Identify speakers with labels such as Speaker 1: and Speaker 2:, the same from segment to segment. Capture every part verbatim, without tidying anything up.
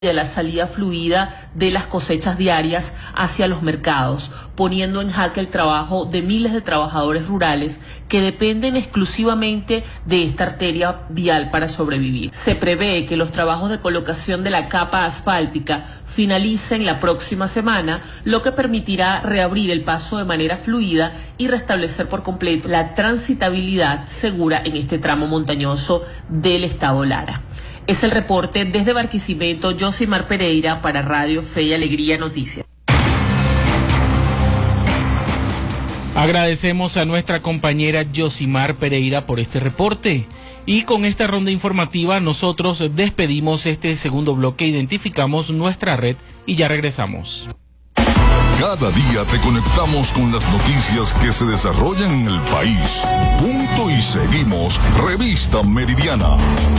Speaker 1: de la salida fluida de las cosechas diarias hacia los mercados, poniendo en jaque el trabajo de miles de trabajadores rurales que dependen exclusivamente de esta arteria vial para sobrevivir. Se prevé que los trabajos de colocación de la capa asfáltica finalicen la próxima semana, lo que permitirá reabrir el paso de manera fluida y restablecer por completo la transitabilidad segura en este tramo montañoso del estado Lara. Es el reporte desde Barquisimeto, Yosimar Pereira para Radio Fe y Alegría Noticias.
Speaker 2: Agradecemos a nuestra compañera Yosimar Pereira por este reporte. Y con esta ronda informativa nosotros despedimos este segundo bloque, identificamos nuestra red y ya regresamos.
Speaker 3: Cada día te conectamos con las noticias que se desarrollan en el país. Punto y seguimos, Revista Meridiana.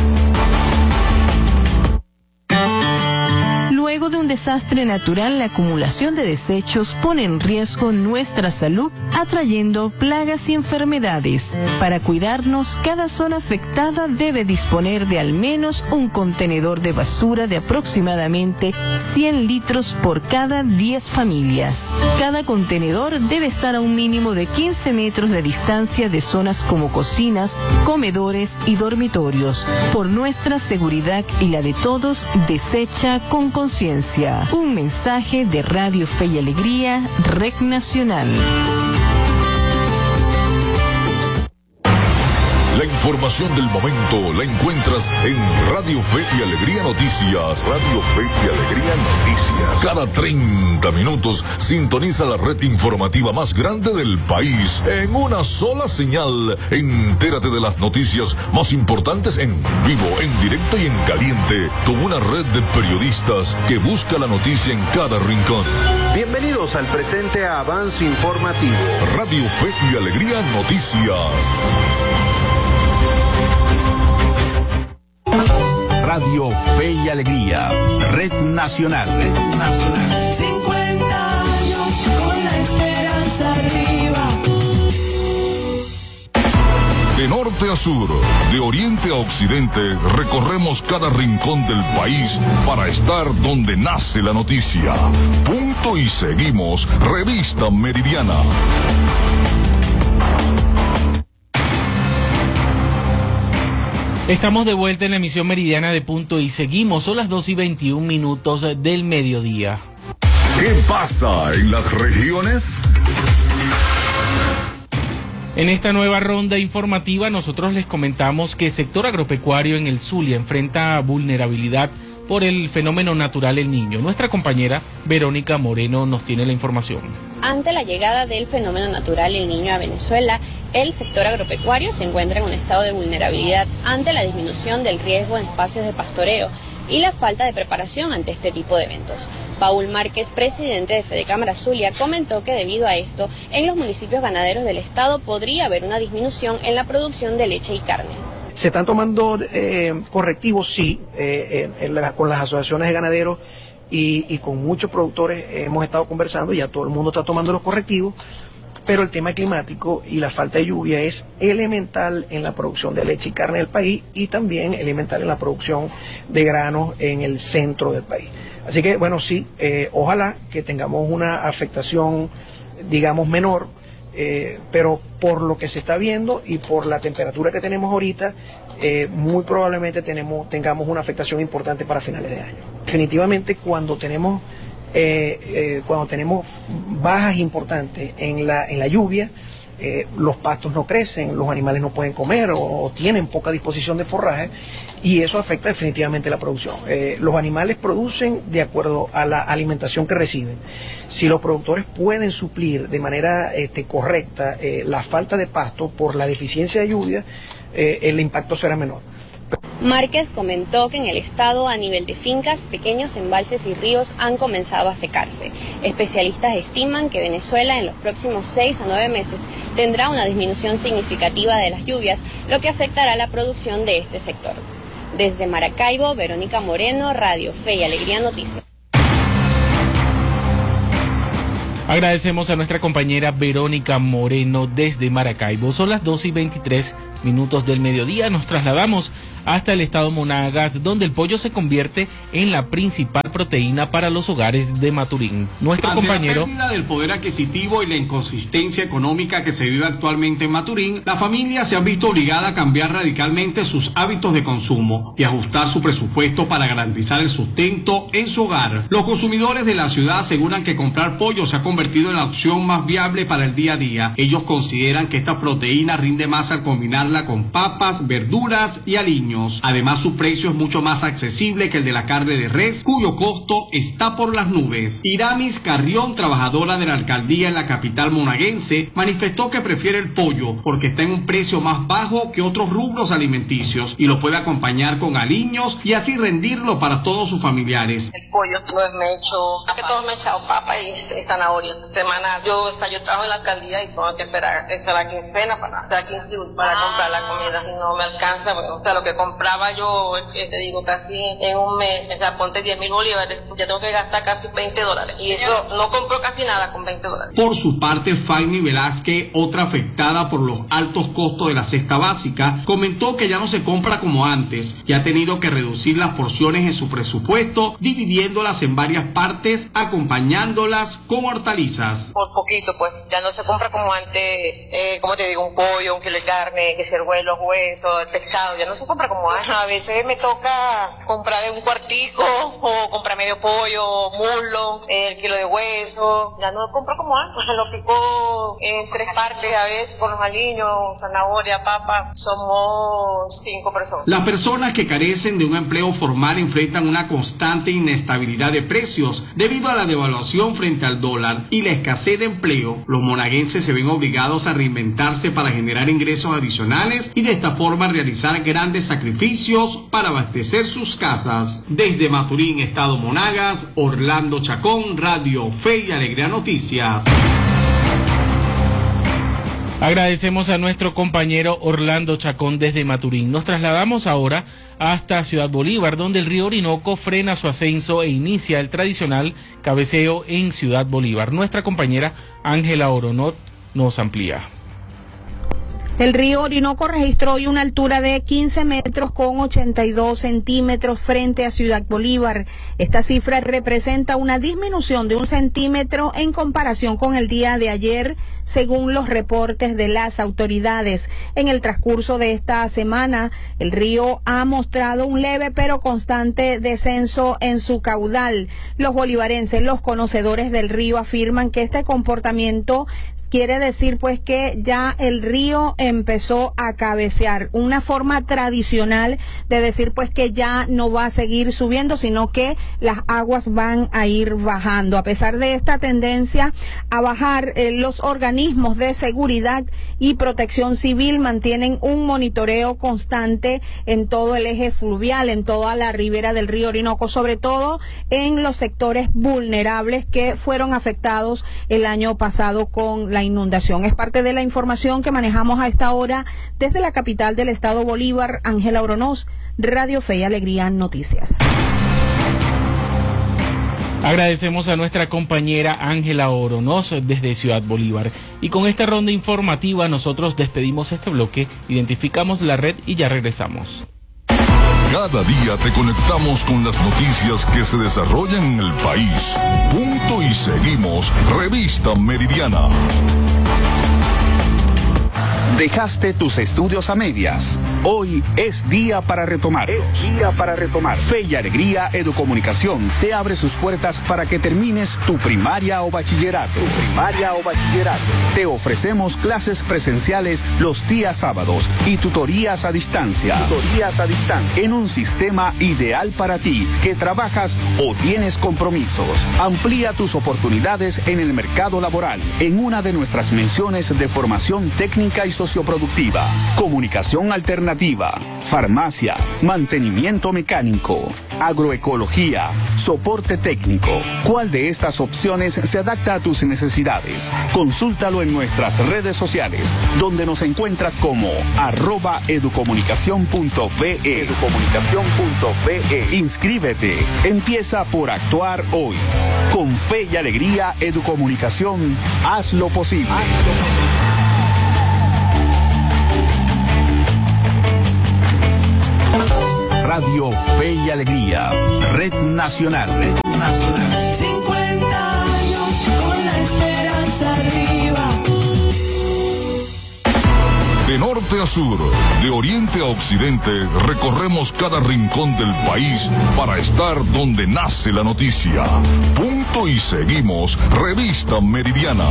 Speaker 4: Luego de un desastre natural, la acumulación de desechos pone en riesgo nuestra salud, atrayendo plagas y enfermedades. Para cuidarnos, cada zona afectada debe disponer de al menos un contenedor de basura de aproximadamente cien litros por cada diez familias. Cada contenedor debe estar a un mínimo de quince metros de distancia de zonas como cocinas, comedores y dormitorios. Por nuestra seguridad y la de todos, desecha con conciencia. Un mensaje de Radio Fe y Alegría, Red Nacional.
Speaker 3: La información del momento la encuentras en Radio Fe y Alegría Noticias. Radio Fe y Alegría Noticias. Cada treinta minutos sintoniza la red informativa más grande del país en una sola señal. Entérate de las noticias más importantes en vivo, en directo y en caliente, con una red de periodistas que busca la noticia en cada rincón.
Speaker 5: Bienvenidos al presente avance informativo.
Speaker 3: Radio Fe y Alegría Noticias.
Speaker 6: Radio Fe y Alegría, Red Nacional. Red Nacional.
Speaker 7: cincuenta años con la esperanza arriba.
Speaker 3: De norte a sur, de oriente a occidente, recorremos cada rincón del país para estar donde nace la noticia. Punto y seguimos, Revista Meridiana.
Speaker 2: Estamos de vuelta en la emisión meridiana de Punto y seguimos, son las dos y veintiún minutos del mediodía.
Speaker 3: ¿Qué pasa en las regiones?
Speaker 2: En esta nueva ronda informativa nosotros les comentamos que el sector agropecuario en el Zulia enfrenta vulnerabilidad por el fenómeno natural El Niño. Nuestra compañera Verónica Moreno nos tiene la información.
Speaker 8: Ante la llegada del fenómeno natural El Niño a Venezuela, el sector agropecuario se encuentra en un estado de vulnerabilidad ante la disminución del riesgo en espacios de pastoreo y la falta de preparación ante este tipo de eventos. Paul Márquez, presidente de Fedecámara Zulia, comentó que debido a esto, en los municipios ganaderos del estado podría haber una disminución en la producción de leche y carne.
Speaker 9: Se están tomando eh, correctivos, sí, eh, en la, con las asociaciones de ganaderos y, y con muchos productores eh, hemos estado conversando, ya todo el mundo está tomando los correctivos, pero el tema climático y la falta de lluvia es elemental en la producción de leche y carne del país y también elemental en la producción de granos en el centro del país. Así que, bueno, sí, eh, ojalá que tengamos una afectación, digamos, menor, eh, pero por lo que se está viendo y por la temperatura que tenemos ahorita, eh, muy probablemente tenemos, tengamos una afectación importante para finales de año. Definitivamente, cuando tenemos, eh, eh, cuando tenemos bajas importantes en la, en la lluvia, Eh, los pastos no crecen, los animales no pueden comer o, o tienen poca disposición de forraje y eso afecta definitivamente la producción. Eh, los animales producen de acuerdo a la alimentación que reciben. Si los productores pueden suplir de manera este, correcta eh, la falta de pasto por la deficiencia de lluvia, eh, el impacto será menor.
Speaker 8: Márquez comentó que en el estado, a nivel de fincas, pequeños embalses y ríos han comenzado a secarse. Especialistas estiman que Venezuela en los próximos seis a nueve meses tendrá una disminución significativa de las lluvias, lo que afectará la producción de este sector. Desde Maracaibo, Verónica Moreno, Radio Fe y Alegría Noticias.
Speaker 2: Agradecemos a nuestra compañera Verónica Moreno desde Maracaibo. Son las dos y veintitrés minutos del mediodía. Nos trasladamos hasta el estado Monagas, donde el pollo se convierte en la principal proteína para los hogares de Maturín. Nuestro
Speaker 10: Ante
Speaker 2: compañero...
Speaker 10: la pérdida del poder adquisitivo y la inconsistencia económica que se vive actualmente en Maturín, la familia se ha visto obligada a cambiar radicalmente sus hábitos de consumo y ajustar su presupuesto para garantizar el sustento en su hogar. Los consumidores de la ciudad aseguran que comprar pollo se ha convertido en la opción más viable para el día a día. Ellos consideran que esta proteína rinde más al combinarla con papas, verduras y aliños. Además, su precio es mucho más accesible que el de la carne de res, cuyo costo está por las nubes. Iramis Carrión, trabajadora de la alcaldía en la capital monaguense, manifestó que prefiere el pollo porque está en un precio más bajo que otros rubros alimenticios y lo puede acompañar con aliños y así rendirlo para todos sus familiares.
Speaker 11: El pollo no es me echo, que todo me he echado papa y, y zanahoria. Semana yo, o sea, yo trabajo en la alcaldía y tengo que esperar esa la quincena para, o sea, quince para comprar la comida y no me alcanza, bueno, o sea, lo que compraba yo, eh, te digo, casi en un mes, o sea, ponte diez mil bolívares, ya tengo que gastar casi veinte dólares. Y eso, no compro casi nada con veinte dólares.
Speaker 10: Por su parte, Fanny Velázquez, otra afectada por los altos costos de la cesta básica, comentó que ya no se compra como antes y ha tenido que reducir las porciones en su presupuesto, dividiéndolas en varias partes, acompañándolas con hortalizas.
Speaker 11: Por poquito, pues, ya no se compra como antes, eh, como te digo, un pollo, un kilo de carne, que sea el huevo, los huesos, el pescado, ya no se compra como antes. A veces me toca comprar un cuartico o comprar medio pollo, muslo, el kilo de hueso. Ya no compro como antes, lo pico en tres partes a veces con los aliños, zanahoria, papa. Somos cinco personas.
Speaker 10: Las personas que carecen de un empleo formal enfrentan una constante inestabilidad de precios debido a la devaluación frente al dólar y la escasez de empleo. Los monaguenses se ven obligados a reinventarse para generar ingresos adicionales y de esta forma realizar grandes sacrificios para abastecer sus casas. Desde Maturín, estado Monagas, Orlando Chacón, Radio Fe y Alegría Noticias.
Speaker 2: Agradecemos a nuestro compañero Orlando Chacón desde Maturín. Nos trasladamos ahora hasta Ciudad Bolívar, donde el río Orinoco frena su ascenso e inicia el tradicional cabeceo en Ciudad Bolívar. Nuestra compañera Ángela Oronot nos amplía.
Speaker 12: El río Orinoco registró hoy una altura de quince metros con ochenta y dos centímetros frente a Ciudad Bolívar. Esta cifra representa una disminución de un centímetro en comparación con el día de ayer, según los reportes de las autoridades. En el transcurso de esta semana, el río ha mostrado un leve pero constante descenso en su caudal. Los bolivarenses, los conocedores del río, afirman que este comportamiento quiere decir pues que ya el río empezó a cabecear, una forma tradicional de decir pues que ya no va a seguir subiendo, sino que las aguas van a ir bajando. A pesar de esta tendencia a bajar, eh, los organismos de seguridad y protección civil mantienen un monitoreo constante en todo el eje fluvial, en toda la ribera del río Orinoco, sobre todo en los sectores vulnerables que fueron afectados el año pasado con la inundación. Es parte de la información que manejamos a esta hora desde la capital del estado Bolívar. Ángela Oronoz, Radio Fe y Alegría Noticias.
Speaker 2: Agradecemos a nuestra compañera Ángela Oronoz desde Ciudad Bolívar. Y con esta ronda informativa nosotros despedimos este bloque, identificamos la red y ya regresamos.
Speaker 3: Cada día te conectamos con las noticias que se desarrollan en el país. Punto y seguimos. Revista Meridiana.
Speaker 6: Dejaste tus estudios a medias. Hoy es día para retomarlos. Es día para retomar. Fe y Alegría Educomunicación te abre sus puertas para que termines tu primaria o bachillerato. Tu primaria o bachillerato. Te ofrecemos clases presenciales los días sábados y tutorías a distancia. Tutorías a distancia. En un sistema ideal para ti, que trabajas o tienes compromisos. Amplía tus oportunidades en el mercado laboral en una de nuestras menciones de formación técnica y socioproductiva, comunicación alternativa, farmacia, mantenimiento mecánico, agroecología, soporte técnico. ¿Cuál de estas opciones se adapta a tus necesidades? Consúltalo en nuestras redes sociales, donde nos encuentras como arroba educomunicación punto be. Educomunicación punto be. Inscríbete. Empieza por actuar hoy. Con Fe y Alegría Educomunicación, haz lo posible. Radio Fe y Alegría, Red Nacional. Red Nacional.
Speaker 7: cincuenta años con la esperanza arriba.
Speaker 3: De norte a sur, de oriente a occidente, recorremos cada rincón del país para estar donde nace la noticia. Punto y seguimos, Revista Meridiana.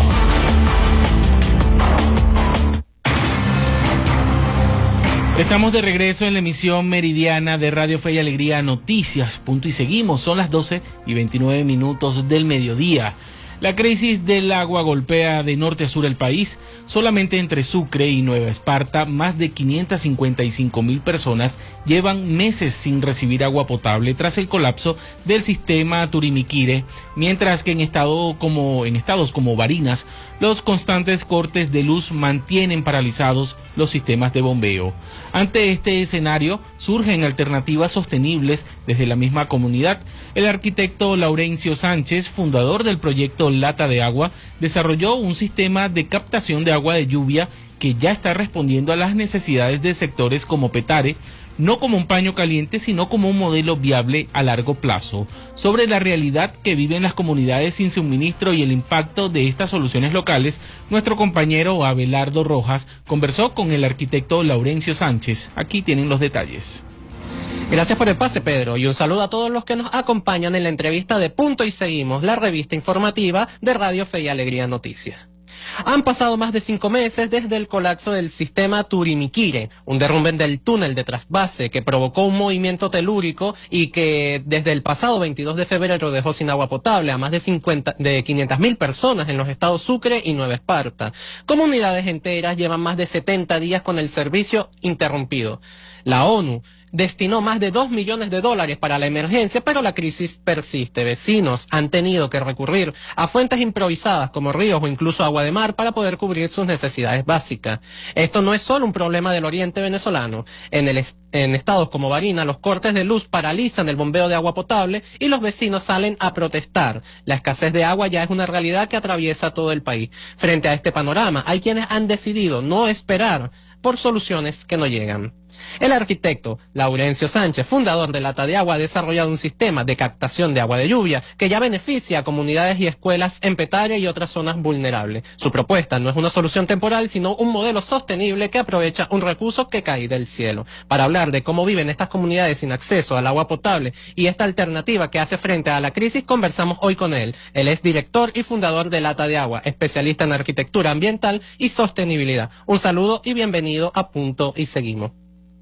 Speaker 2: Estamos de regreso en la emisión meridiana de Radio Fe y Alegría Noticias. Punto y seguimos, son las doce y veintinueve minutos del mediodía. La crisis del agua golpea de norte a sur el país. Solamente entre Sucre y Nueva Esparta, más de quinientas cincuenta y cinco mil personas llevan meses sin recibir agua potable tras el colapso del sistema Turimiquire, mientras que en, estado como, en estados como Barinas, los constantes cortes de luz mantienen paralizados los sistemas de bombeo. Ante este escenario, surgen alternativas sostenibles desde la misma comunidad. El arquitecto Laurencio Sánchez, fundador del proyecto Lata de Agua, desarrolló un sistema de captación de agua de lluvia que ya está respondiendo a las necesidades de sectores como Petare, no como un paño caliente, sino como un modelo viable a largo plazo. Sobre la realidad que viven las comunidades sin suministro y el impacto de estas soluciones locales, nuestro compañero Abelardo Rojas conversó con el arquitecto Laurencio Sánchez. Aquí tienen los detalles.
Speaker 13: Gracias por el pase, Pedro, y un saludo a todos los que nos acompañan en la entrevista de Punto y Seguimos, la revista informativa de Radio Fe y Alegría Noticias. Han pasado más de cinco meses desde el colapso del sistema Turimiquire, un derrumbe del túnel de trasvase que provocó un movimiento telúrico y que desde el pasado veintidós de febrero dejó sin agua potable a más de, cincuenta, de quinientas mil personas en los estados Sucre y Nueva Esparta. Comunidades enteras llevan más de setenta días con el servicio interrumpido. La ONU destinó más de dos millones de dólares para la emergencia, pero la crisis persiste. Vecinos han tenido que recurrir a fuentes improvisadas como ríos o incluso agua de mar para poder cubrir sus necesidades básicas. Esto no es solo un problema del oriente venezolano. En, el est- en estados como Barinas, los cortes de luz paralizan el bombeo de agua potable y los vecinos salen a protestar. La escasez de agua ya es una realidad que atraviesa todo el país. Frente a este panorama, hay quienes han decidido no esperar por soluciones que no llegan. El arquitecto Laurencio Sánchez, fundador de Lata de Agua, ha desarrollado un sistema de captación de agua de lluvia que ya beneficia a comunidades y escuelas en Petare y otras zonas vulnerables. Su propuesta no es una solución temporal, sino un modelo sostenible que aprovecha un recurso que cae del cielo. Para hablar de cómo viven estas comunidades sin acceso al agua potable y esta alternativa que hace frente a la crisis, conversamos hoy con él. Él es director y fundador de Lata de Agua, especialista en arquitectura ambiental y sostenibilidad. Un saludo y bienvenido a Punto y Seguimos.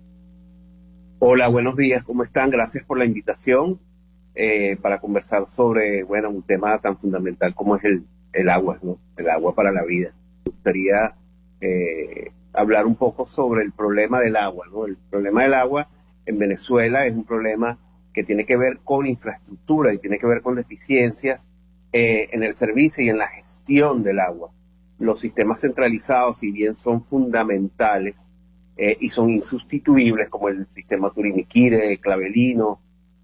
Speaker 14: Hola, buenos días, ¿cómo están? Gracias por la invitación eh, para conversar sobre, bueno, un tema tan fundamental como es el, el agua, ¿no? El agua para la vida. Me gustaría eh, hablar un poco sobre el problema del agua, ¿no? El problema del agua en Venezuela es un problema que tiene que ver con infraestructura y tiene que ver con deficiencias eh, en el servicio y en la gestión del agua. Los sistemas centralizados, si bien son fundamentales, Eh, y son insustituibles, como el sistema Turimiquire, Clavelino,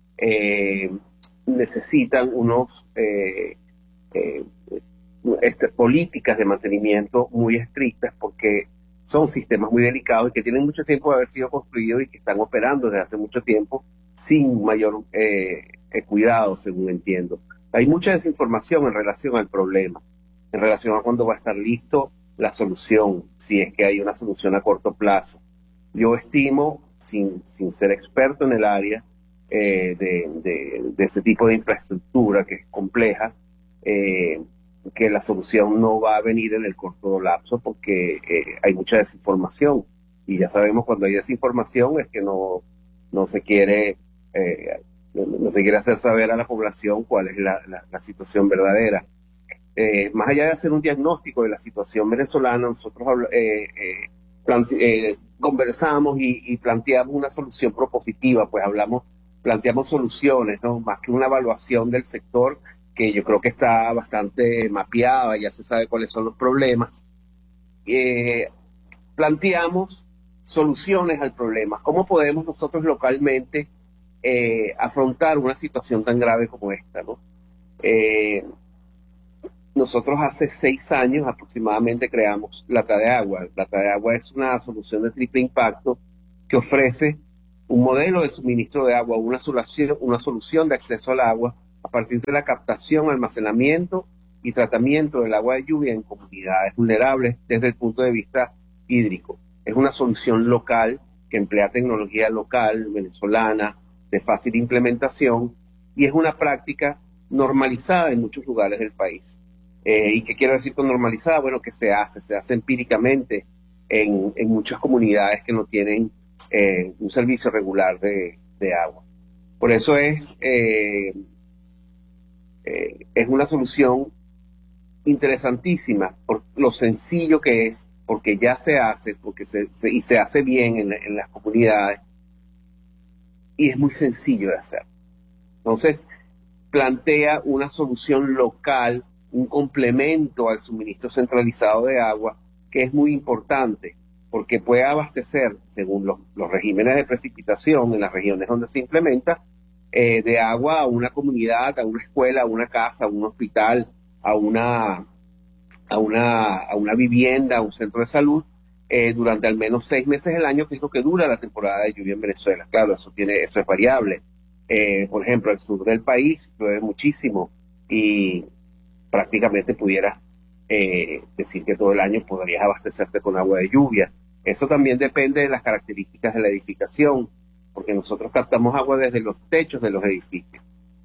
Speaker 14: eh, necesitan unos eh, eh, este, políticas de mantenimiento muy estrictas porque son sistemas muy delicados y que tienen mucho tiempo de haber sido construidos y que están operando desde hace mucho tiempo sin mayor eh, eh, cuidado, según entiendo. Hay mucha desinformación en relación al problema, en relación a cuándo va a estar listo la solución, si es que hay una solución a corto plazo. Yo estimo, sin, sin ser experto en el área eh, de, de, de ese tipo de infraestructura que es compleja, eh, que la solución no va a venir en el corto lapso porque eh, hay mucha desinformación. Y ya sabemos, cuando hay desinformación es que no, no se quiere eh, no se quiere hacer saber a la población cuál es la, la, la situación verdadera. Eh, más allá de hacer un diagnóstico de la situación venezolana, nosotros eh, eh, plante, eh, conversamos y, y planteamos una solución propositiva, pues hablamos, planteamos soluciones, ¿no? Más que una evaluación del sector, que yo creo que está bastante mapeada, ya se sabe cuáles son los problemas. Eh, planteamos soluciones al problema. ¿Cómo podemos nosotros localmente eh, afrontar una situación tan grave como esta, ¿no? Eh, Nosotros hace seis años aproximadamente creamos Lata de Agua. Lata de Agua es una solución de triple impacto que ofrece un modelo de suministro de agua, una solución, una solución de acceso al agua a partir de la captación, almacenamiento y tratamiento del agua de lluvia en comunidades vulnerables desde el punto de vista hídrico. Es una solución local que emplea tecnología local, venezolana, de fácil implementación, y es una práctica normalizada en muchos lugares del país. Eh, ¿Y qué quiero decir con normalizada? Bueno, que se hace, se hace empíricamente en, en muchas comunidades que no tienen eh, un servicio regular de, de agua. Por eso es, eh, eh, es una solución interesantísima por lo sencillo que es, porque ya se hace, porque se, se, y se hace bien en, en las comunidades, y es muy sencillo de hacer. Entonces, plantea una solución local, un complemento al suministro centralizado de agua, que es muy importante, porque puede abastecer, según los, los regímenes de precipitación en las regiones donde se implementa, eh, de agua a una comunidad, a una escuela, a una casa, a un hospital, a una, a una, a una vivienda, a un centro de salud, eh, durante al menos seis meses del año, que es lo que dura la temporada de lluvia en Venezuela. Claro, eso, tiene, eso es variable. Eh, por ejemplo, el sur del país llueve muchísimo y prácticamente pudieras eh, decir que todo el año podrías abastecerte con agua de lluvia. Eso también depende de las características de la edificación, porque nosotros captamos agua desde los techos de los edificios.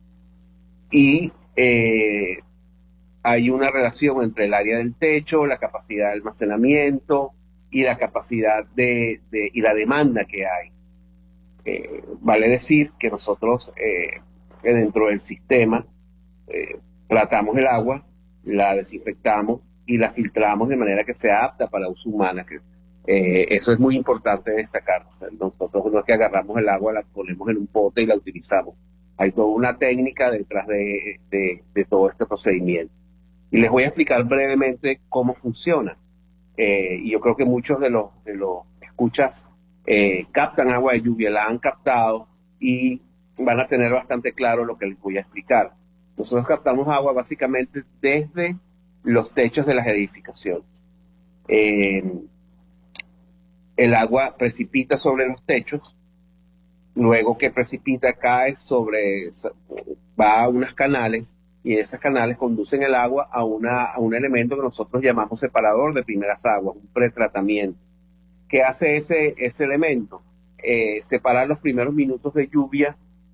Speaker 14: Y eh, hay una relación entre el área del techo, la capacidad de almacenamiento y la capacidad de, de y la demanda que hay. Eh, vale decir que nosotros eh, dentro del sistema eh, tratamos el agua, la desinfectamos y la filtramos de manera que sea apta para uso humano. Que, eh, eso es muy importante destacar. O sea, nosotros no es que agarramos el agua, la ponemos en un pote y la utilizamos. Hay toda una técnica detrás de, de, de todo este procedimiento. Y les voy a explicar brevemente cómo funciona. Eh, y yo creo que muchos de los, de los escuchas eh, captan agua de lluvia, la han captado y van a tener bastante claro lo que les voy a explicar. Nosotros captamos agua básicamente desde los techos de las edificaciones. Eh, el agua precipita sobre los techos, luego que precipita cae sobre, va a unos canales, y esos canales conducen el agua a, una, a un elemento que nosotros llamamos separador de primeras aguas, un pretratamiento. ¿Qué hace ese, ese elemento? Eh, separar los primeros minutos de lluvia,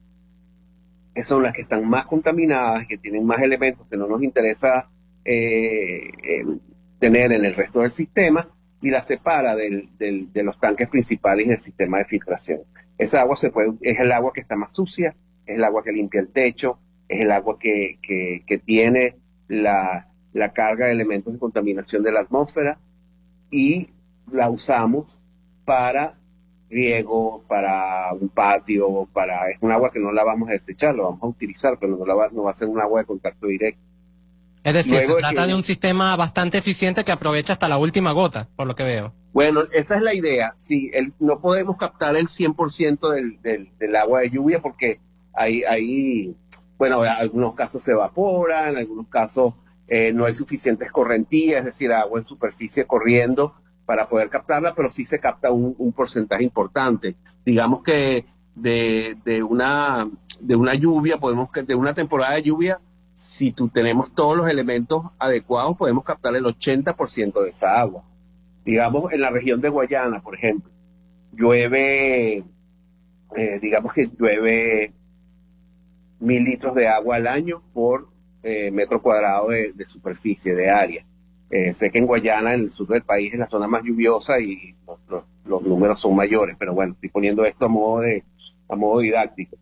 Speaker 14: que son las que están más contaminadas, que tienen más elementos que no nos interesa eh, eh, tener en el resto del sistema, y la separa del, del, de los tanques principales del sistema de filtración. Esa agua se puede, es el agua que está más sucia, es el agua que limpia el techo, es el agua que, que, que tiene la, la carga de elementos de contaminación de la atmósfera, y la usamos para riego, para un patio, para es un agua que no la vamos a desechar, la vamos a utilizar, pero no, la va, no va a ser un agua de contacto directo.
Speaker 13: Es decir,
Speaker 14: Luego
Speaker 13: se trata
Speaker 14: que,
Speaker 13: de un sistema bastante eficiente que aprovecha hasta la última gota, por lo que veo.
Speaker 14: Bueno, esa es la idea. Sí, el, no podemos captar el cien por ciento del, del, del agua de lluvia porque hay, hay, bueno, en algunos casos se evapora, en algunos casos eh, no hay suficientes correntías, es decir, agua en superficie corriendo para poder captarla, pero sí se capta un, un porcentaje importante. Digamos que de, de, una, de una lluvia, podemos de una temporada de lluvia, si tú tenemos todos los elementos adecuados, podemos captar el ochenta por ciento de esa agua. Digamos, en la región de Guayana, por ejemplo, llueve, eh, digamos que llueve mil litros de agua al año por eh, metro cuadrado de, de superficie, de área. Eh, sé que en Guayana, en el sur del país, es la zona más lluviosa y los, los, los números son mayores, pero bueno, estoy poniendo esto a modo, de, a modo didáctico.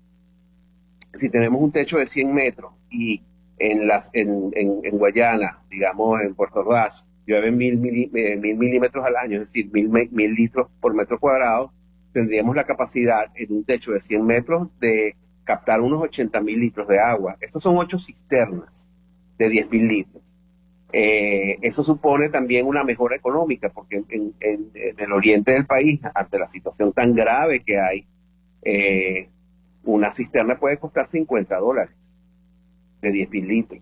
Speaker 14: Si tenemos un techo de cien metros y en, las, en, en, en Guayana, digamos en Puerto Ordaz, llueve mil, mil, mil milímetros al año, es decir, mil, mil litros por metro cuadrado, tendríamos la capacidad en un techo de cien metros de captar unos ochenta mil litros de agua. Estos son ocho cisternas de diez mil litros. Eh, eso supone también una mejora económica, porque en, en, en el oriente del país, ante la situación tan grave que hay, eh, una cisterna puede costar cincuenta dólares de diez mil litros.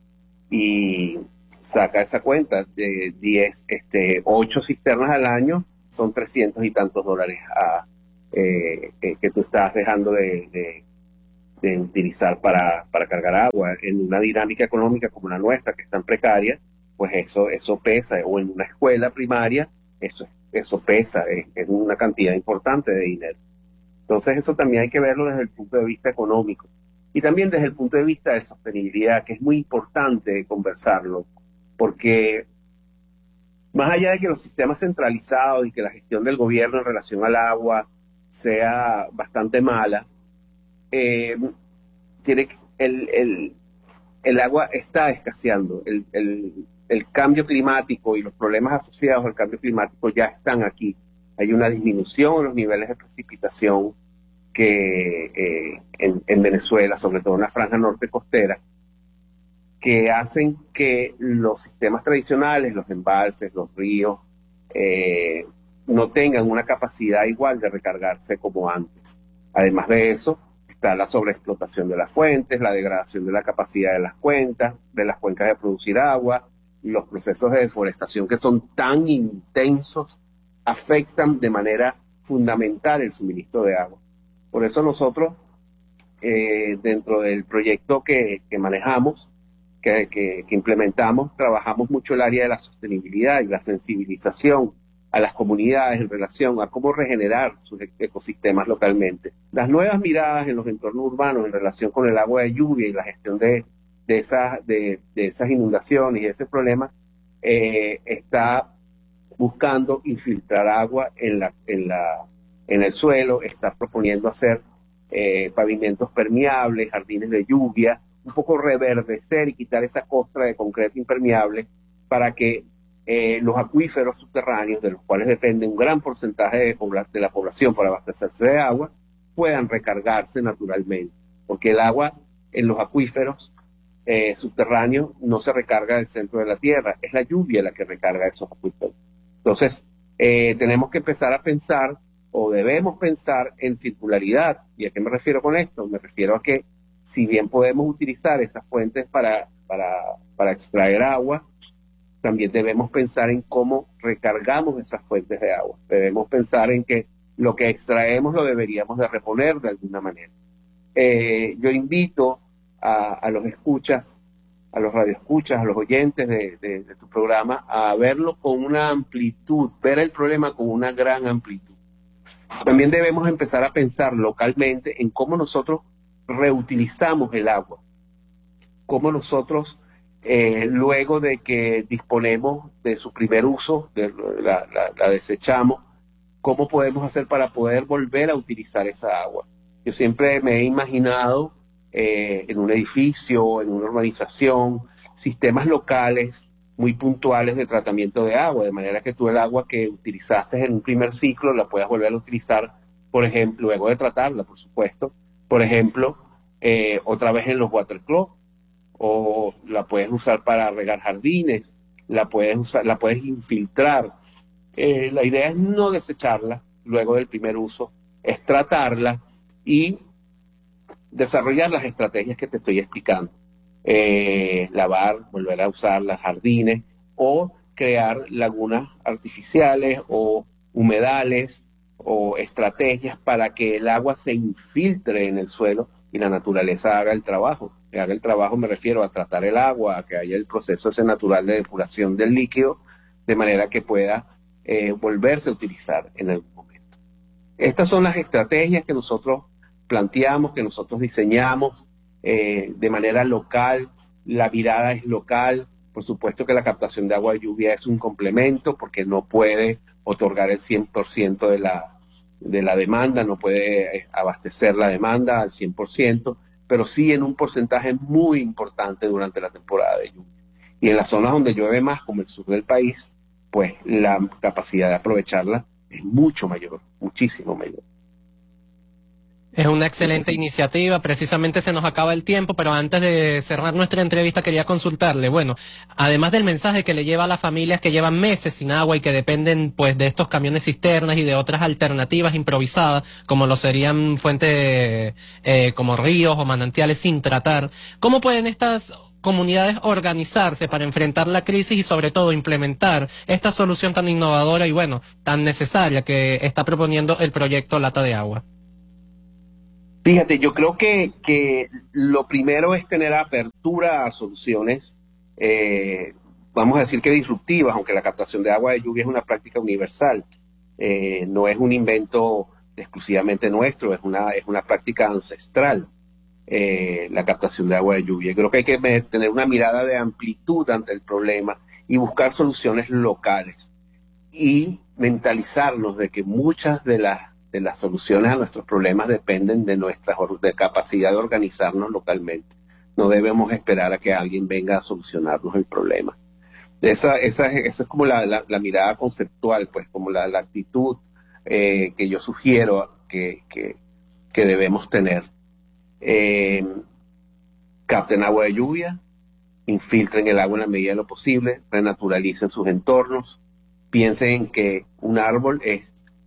Speaker 14: Y saca esa cuenta de diez, este, ocho cisternas al año, son trescientos y tantos dólares a, eh, eh, que tú estás dejando de, de, de utilizar para, para cargar agua. En una dinámica económica como la nuestra, que es tan precaria, pues eso, eso pesa. O en una escuela primaria, eso, eso pesa, es, es una cantidad importante de dinero. Entonces eso también hay que verlo desde el punto de vista económico. Y también desde el punto de vista de sostenibilidad, que es muy importante conversarlo, porque más allá de que los sistemas centralizados y que la gestión del gobierno en relación al agua sea bastante mala, eh, tiene, el, el, el agua está escaseando. El, el, el cambio climático y los problemas asociados al cambio climático ya están aquí. Hay una disminución en los niveles de precipitación que eh, en, en Venezuela, sobre todo en la franja norte costera, que hacen que los sistemas tradicionales, los embalses, los ríos, eh, no tengan una capacidad igual de recargarse como antes. Además de eso, está la sobreexplotación de las fuentes, la degradación de la capacidad de las cuencas, de las cuencas de producir agua, los procesos de deforestación que son tan intensos, afectan de manera fundamental el suministro de agua. Por eso nosotros, eh, dentro del proyecto que, que manejamos, que, que, que implementamos, trabajamos mucho el área de la sostenibilidad y la sensibilización a las comunidades en relación a cómo regenerar sus ecosistemas localmente. Las nuevas miradas en los entornos urbanos en relación con el agua de lluvia y la gestión de, de, esas, de, de esas inundaciones y ese problema, eh, está buscando infiltrar agua en la, en la en el suelo, está proponiendo hacer eh, pavimentos permeables, jardines de lluvia, un poco reverdecer y quitar esa costra de concreto impermeable para que eh, los acuíferos subterráneos, de los cuales depende un gran porcentaje de, de la población para abastecerse de agua, puedan recargarse naturalmente. Porque el agua en los acuíferos eh, subterráneos no se recarga del centro de la tierra, es la lluvia la que recarga esos acuíferos. Entonces, eh, tenemos que empezar a pensar o debemos pensar en circularidad. ¿Y a qué me refiero con esto? Me refiero a que si bien podemos utilizar esas fuentes para, para, para extraer agua, también debemos pensar en cómo recargamos esas fuentes de agua. Debemos pensar en que lo que extraemos lo deberíamos de reponer de alguna manera. Eh, yo invito a, a los escuchas, a los radioescuchas, a los oyentes de, de, de tu programa a verlo con una amplitud, ver el problema con una gran amplitud. También debemos empezar a pensar localmente en cómo nosotros reutilizamos el agua, cómo nosotros, eh, luego de que disponemos de su primer uso, de, la, la, la desechamos, cómo podemos hacer para poder volver a utilizar esa agua. Yo siempre me he imaginado eh, en un edificio, en una urbanización, sistemas locales muy puntuales de tratamiento de agua, de manera que tú el agua que utilizaste en un primer ciclo la puedas volver a utilizar, por ejemplo, luego de tratarla, por supuesto, por ejemplo, eh, otra vez en los water closet, o la puedes usar para regar jardines, la puedes usar, la puedes infiltrar. Eh, la idea es no desecharla luego del primer uso, es tratarla y desarrollar las estrategias que te estoy explicando. Eh, lavar, volver a usar los jardines o crear lagunas artificiales o humedales o estrategias para que el agua se infiltre en el suelo y la naturaleza haga el trabajo. Que haga el trabajo me refiero a tratar el agua, a que haya el proceso ese natural de depuración del líquido de manera que pueda eh, volverse a utilizar en algún momento. Estas son las estrategias que nosotros planteamos, que nosotros diseñamos Eh, de manera local. La mirada es local. Por supuesto que la captación de agua de lluvia es un complemento porque no puede otorgar el cien por ciento de la, de la demanda, no puede abastecer la demanda al cien por ciento, pero sí en un porcentaje muy importante durante la temporada de lluvia. Y en las zonas donde llueve más, como el sur del país, pues la capacidad de aprovecharla es mucho mayor, muchísimo mayor.
Speaker 13: Es una excelente iniciativa, precisamente se nos acaba el tiempo, pero antes de cerrar nuestra entrevista quería consultarle, bueno, además del mensaje que le lleva a las familias que llevan meses sin agua y que dependen pues de estos camiones cisternas y de otras alternativas improvisadas, como lo serían fuentes eh, como ríos o manantiales sin tratar, ¿cómo pueden estas comunidades organizarse para enfrentar la crisis y sobre todo implementar esta solución tan innovadora y bueno, tan necesaria que está proponiendo el proyecto Lata de Agua?
Speaker 14: Fíjate, yo creo que, que lo primero es tener apertura a soluciones, eh, vamos a decir que disruptivas, aunque la captación de agua de lluvia es una práctica universal, eh, no es un invento exclusivamente nuestro, es una, es una práctica ancestral, eh, la captación de agua de lluvia. Creo que hay que tener una mirada de amplitud ante el problema y buscar soluciones locales y mentalizarnos de que muchas de las de las soluciones a nuestros problemas dependen de nuestra de capacidad de organizarnos localmente. No debemos esperar a que alguien venga a solucionarnos el problema. Esa, esa, esa es como la, la, la mirada conceptual, pues como la, la actitud eh, que yo sugiero que, que, que debemos tener. Eh, capten agua de lluvia, infiltren el agua en la medida de lo posible, renaturalicen sus entornos, piensen en que un árbol es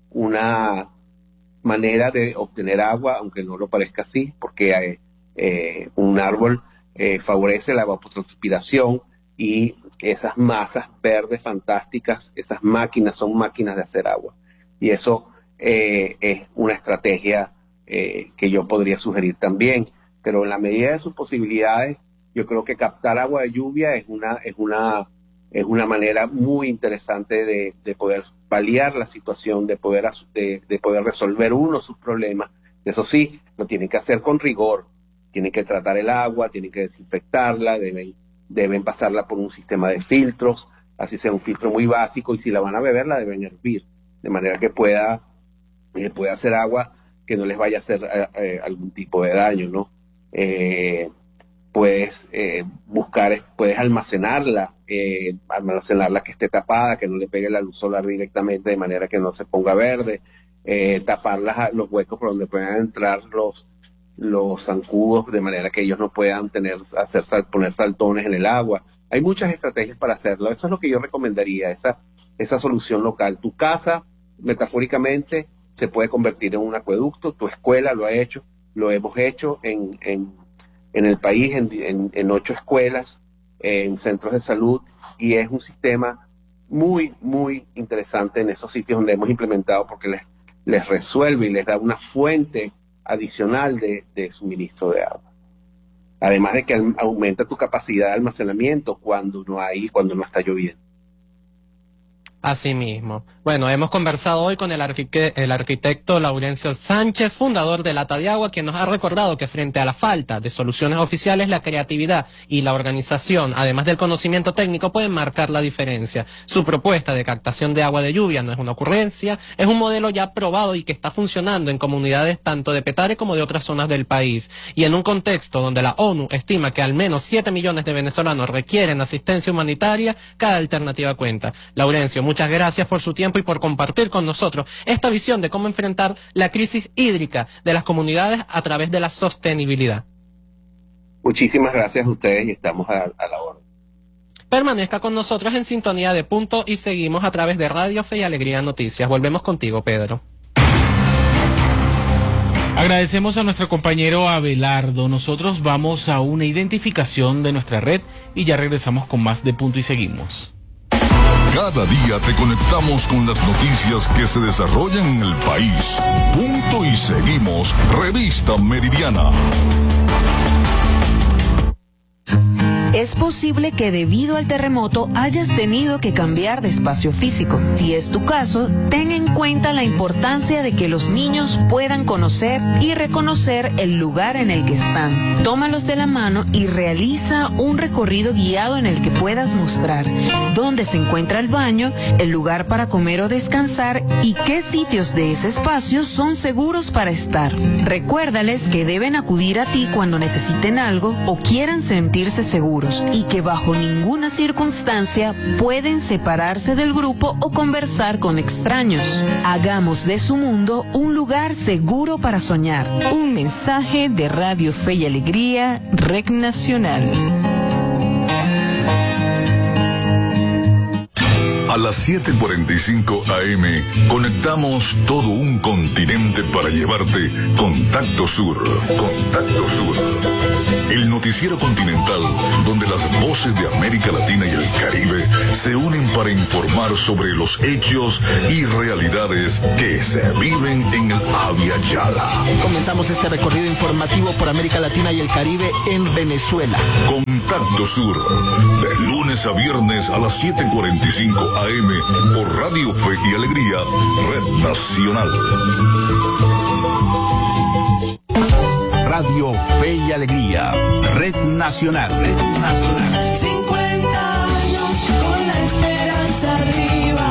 Speaker 14: una manera de obtener agua, aunque no lo parezca así, porque eh, eh, un árbol eh, favorece la evapotranspiración y esas masas verdes fantásticas, esas máquinas son máquinas de hacer agua. Y eso eh, es una estrategia eh, que yo podría sugerir también, pero en la medida de sus posibilidades, yo creo que captar agua de lluvia es una, es una, es una manera muy interesante de, de poder paliar la situación, de poder, de, de poder resolver uno sus problemas. Eso sí, lo tienen que hacer con rigor. Tienen que tratar el agua, tienen que desinfectarla, deben, deben pasarla por un sistema de filtros, así sea un filtro muy básico, y si la van a beber, la deben hervir, de manera que pueda, eh, pueda hacer agua que no les vaya a hacer eh, eh, algún tipo de daño, ¿no? Eh, puedes eh, buscar, puedes almacenarla, eh, almacenarla que esté tapada, que no le pegue la luz solar directamente de manera que no se ponga verde, eh, tapar las, los huecos por donde puedan entrar los, los zancudos de manera que ellos no puedan tener, hacer, sal, poner saltones en el agua. Hay muchas estrategias para hacerlo, eso es lo que yo recomendaría, esa, esa solución local. Tu casa, metafóricamente, se puede convertir en un acueducto, tu escuela lo ha hecho, lo hemos hecho en, en en el país, en, en, en ocho escuelas, en centros de salud, y es un sistema muy, muy interesante en esos sitios donde hemos implementado porque les, les resuelve y les da una fuente adicional de, de suministro de agua. Además de que aumenta tu capacidad de almacenamiento cuando no hay, cuando no está lloviendo.
Speaker 13: Así mismo. Bueno, hemos conversado hoy con el, arquique- el arquitecto Laurencio Sánchez, fundador de Lata de Agua, quien nos ha recordado que frente a la falta de soluciones oficiales, la creatividad y la organización, además del conocimiento técnico, pueden marcar la diferencia. Su propuesta de captación de agua de lluvia no es una ocurrencia, es un modelo ya probado y que está funcionando en comunidades tanto de Petare como de otras zonas del país. Y en un contexto donde la ONU estima que al menos siete millones de venezolanos requieren asistencia humanitaria, cada alternativa cuenta. Laurencio, muchas gracias por su tiempo y por compartir con nosotros esta visión de cómo enfrentar la crisis hídrica de las comunidades a través de la sostenibilidad.
Speaker 14: Muchísimas gracias a ustedes y estamos a, a la orden.
Speaker 13: Permanezca con nosotros en sintonía de Punto y Seguimos a través de Radio Fe y Alegría Noticias. Volvemos contigo, Pedro.
Speaker 2: Agradecemos a nuestro compañero Abelardo. Nosotros vamos a una identificación de nuestra red y ya regresamos con más de Punto y Seguimos.
Speaker 3: Cada día te conectamos con las noticias que se desarrollan en el país. Punto y Seguimos, Revista Meridiana.
Speaker 4: Es posible que debido al terremoto hayas tenido que cambiar de espacio físico. Si es tu caso, ten en cuenta la importancia de que los niños puedan conocer y reconocer el lugar en el que están. Tómalos de la mano y realiza un recorrido guiado en el que puedas mostrar dónde se encuentra el baño, el lugar para comer o descansar y qué sitios de ese espacio son seguros para estar. Recuérdales que deben acudir a ti cuando necesiten algo o quieran sentirse seguros, y que bajo ninguna circunstancia pueden separarse del grupo o conversar con extraños. Hagamos de su mundo un lugar seguro para soñar. Un mensaje de Radio Fe y Alegría, Red Nacional.
Speaker 3: A las siete cuarenta y cinco A M conectamos todo un continente para llevarte Contacto Sur. Contacto Sur. el noticiero continental donde las voces de América Latina y el Caribe se unen para informar sobre los hechos y realidades que se viven en el Abya Yala.
Speaker 15: Comenzamos este recorrido informativo por América Latina y el Caribe en Venezuela.
Speaker 3: Contacto Sur, de lunes a viernes a las siete cuarenta y cinco A M por Radio Fe y Alegría, Red Nacional.
Speaker 6: Radio Fe y Alegría, Red Nacional. Red Nacional.
Speaker 7: cincuenta años con la esperanza arriba.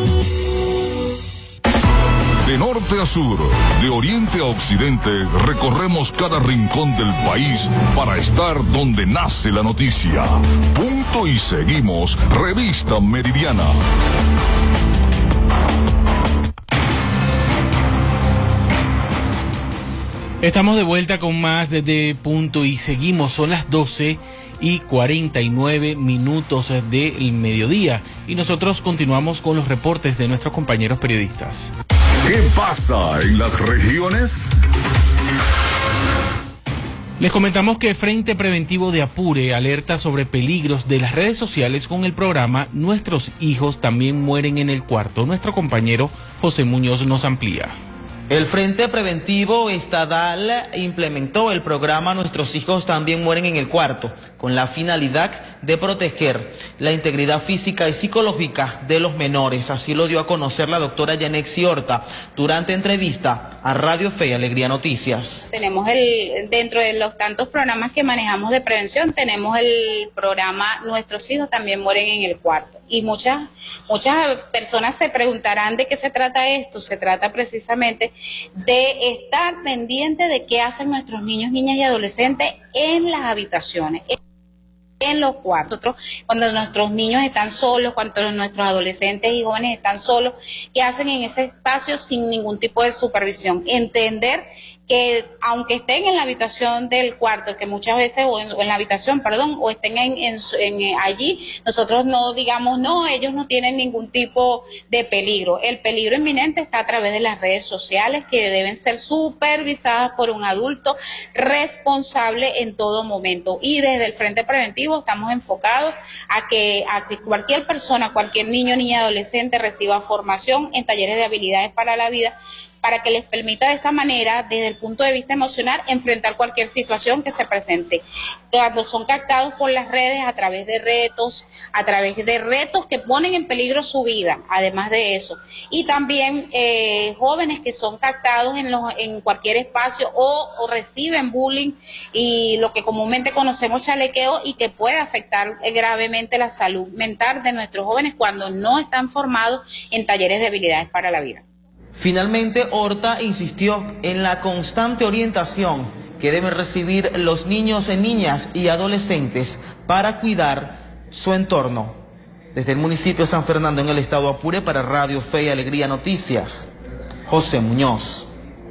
Speaker 3: De norte a sur, de oriente a occidente, recorremos cada rincón del país para estar donde nace la noticia. Punto y seguimos, Revista Meridiana.
Speaker 2: Estamos de vuelta con más de, de Punto y seguimos. Son las doce y cuarenta y nueve minutos del mediodía y nosotros continuamos con los reportes de nuestros compañeros periodistas.
Speaker 3: ¿Qué pasa en las regiones?
Speaker 2: Les comentamos que Frente Preventivo de Apure alerta sobre peligros de las redes sociales con el programa Nuestros hijos también mueren en el cuarto. Nuestro compañero José Muñoz nos amplía.
Speaker 16: El Frente Preventivo Estadal implementó el programa Nuestros hijos también mueren en el cuarto, con la finalidad de proteger la integridad física y psicológica de los menores. Así lo dio a conocer la doctora Yanexi Horta durante entrevista a Radio Fe y Alegría Noticias.
Speaker 17: Tenemos el, dentro de los tantos programas que manejamos de prevención, tenemos el programa Nuestros hijos también mueren en el cuarto. Y muchas, muchas personas se preguntarán de qué se trata esto. Se trata precisamente de estar pendiente de qué hacen nuestros niños, niñas y adolescentes en las habitaciones, en los cuartos, cuando nuestros niños están solos, cuando nuestros adolescentes y jóvenes están solos, qué hacen en ese espacio sin ningún tipo de supervisión. Entender que aunque estén en la habitación del cuarto, que muchas veces, o en, o en la habitación, perdón, o estén en, en, en allí, nosotros no digamos, no, ellos no tienen ningún tipo de peligro. El peligro inminente está a través de las redes sociales, que deben ser supervisadas por un adulto responsable en todo momento. Y desde el Frente Preventivo estamos enfocados a que, a que cualquier persona, cualquier niño, niña, adolescente reciba formación en talleres de habilidades para la vida, para que les permita de esta manera, desde el punto de vista emocional, enfrentar cualquier situación que se presente. Cuando son captados por las redes a través de retos, a través de retos que ponen en peligro su vida, además de eso. Y también eh, jóvenes que son captados en, los, en cualquier espacio o, o reciben bullying y lo que comúnmente conocemos chalequeo y que puede afectar gravemente la salud mental de nuestros jóvenes cuando no están formados en talleres de habilidades para la vida.
Speaker 16: Finalmente, Horta insistió en la constante orientación que deben recibir los niños, niñas y adolescentes para cuidar su entorno. Desde el municipio de San Fernando, en el estado Apure, para Radio Fe y Alegría Noticias, José Muñoz.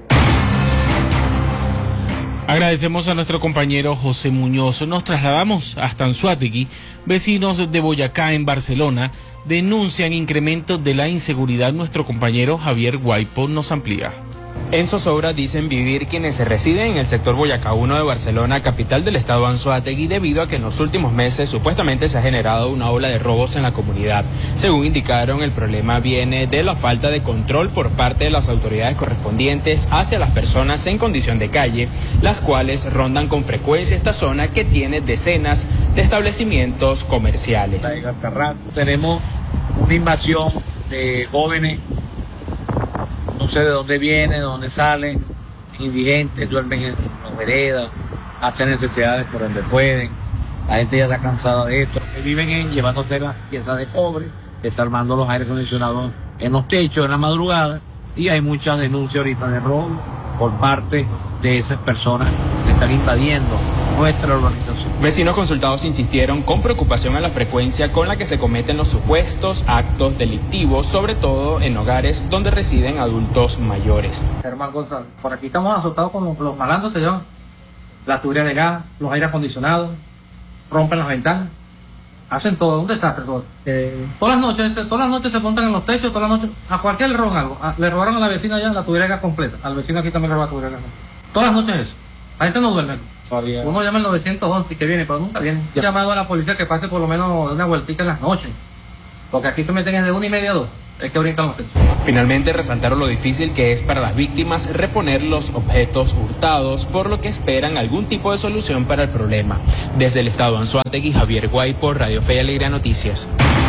Speaker 2: Agradecemos a nuestro compañero José Muñoz. Nos trasladamos hasta Anzoátegui. Vecinos de Boyacá, en Barcelona, denuncian incremento de la inseguridad. Nuestro compañero Javier Guaipo nos amplía.
Speaker 18: En zozobra dicen vivir quienes se residen en el sector Boyacá uno de Barcelona, capital del estado Anzoátegui, debido a que en los últimos meses supuestamente se ha generado una ola de robos en la comunidad. Según indicaron, el problema viene de la falta de control por parte de las autoridades correspondientes hacia las personas en condición de calle, las cuales rondan con frecuencia esta zona que tiene decenas de establecimientos comerciales.
Speaker 19: Tenemos una invasión de jóvenes, no sé de dónde vienen, de dónde salen, indigentes, duermen en las veredas, hacen necesidades por donde pueden. La gente ya está cansada de esto. Que viven en llevándose las piezas de cobre, desarmando los aires acondicionados en los techos en la madrugada, y hay muchas denuncias ahorita de robo por parte de esas personas que están invadiendo nuestra urbanización.
Speaker 18: Vecinos consultados insistieron con preocupación a la frecuencia con la que se cometen los supuestos actos delictivos, sobre todo en hogares donde residen adultos mayores.
Speaker 20: Germán González, por aquí estamos azotados con los, los malandros, se llevan la tubería de gas, los aires acondicionados, rompen las ventanas, hacen todo, un desastre todo. Eh, todas las noches, todas las noches se montan en los techos, todas las noches, a cualquier le roban algo. A, le robaron a la vecina ya la tubería de gas completa, al vecino aquí también le robaron la tubería de gas. Todas las noches eso. La gente no duerme. Uno llama al nueve once que viene, pero nunca viene. Yo he llamado a la policía que pase por lo menos una vueltita en las noches. Porque aquí tú me tengas de una y media a dos. Es que brincan los techos.
Speaker 18: Finalmente resaltaron lo difícil que es para las víctimas reponer los objetos hurtados, por lo que esperan algún tipo de solución para el problema. Desde el estado de Anzoátegui, Javier Guaypo, Radio Fe y Alegría Noticias.